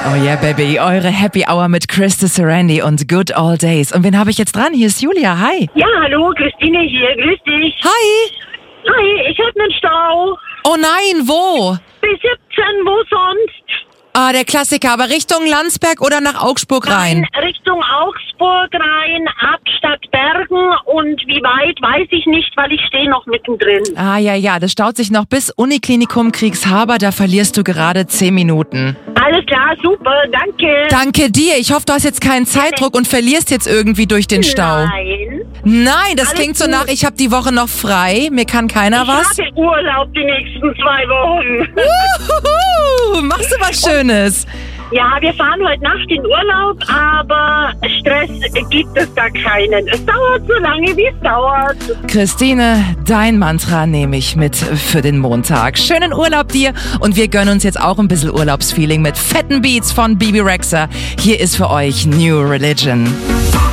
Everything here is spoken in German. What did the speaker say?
Oh yeah, Baby, eure Happy Hour mit Krista Serendi und Good All Days. Und wen habe ich jetzt dran? Hier ist Julia, hi. Ja, hallo, Christine hier, grüß dich. Hi. Hi, ich hab nen Stau. Oh nein, wo? Bis 17, wo sonst? Ah, der Klassiker, aber Richtung Landsberg oder nach Augsburg rein? Nein, Richtung Augsburg rein, ab Stadtbergen und wie weit, weiß ich nicht, weil ich stehe noch mittendrin. Ah, ja, das staut sich noch bis Uniklinikum Kriegshaber, da verlierst du gerade 10 Minuten. Alles klar, super, danke. Danke dir, ich hoffe, du hast jetzt keinen Zeitdruck und verlierst jetzt irgendwie durch den Stau. Nein, das klingt so nach, ich habe die Woche noch frei, mir kann keiner was. Ich habe Urlaub die nächsten 2 Wochen. Machst du was Schönes? Ja, wir fahren heute Nacht in Urlaub, aber Stress gibt es da keinen. Es dauert so lange, wie es dauert. Christine, dein Mantra nehme ich mit für den Montag. Schönen Urlaub dir und wir gönnen uns jetzt auch ein bisschen Urlaubsfeeling mit fetten Beats von Bebe Rexha. Hier ist für euch New Religion.